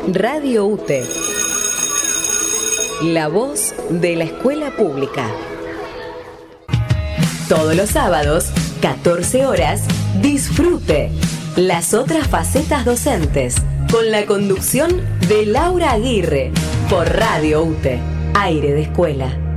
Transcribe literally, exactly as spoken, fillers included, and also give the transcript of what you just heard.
Radio UTE. La voz de la escuela pública. Todos los sábados, catorce horas, disfrute las otras facetas docentes con la conducción de Laura Aguirre por Radio UTE, aire de escuela.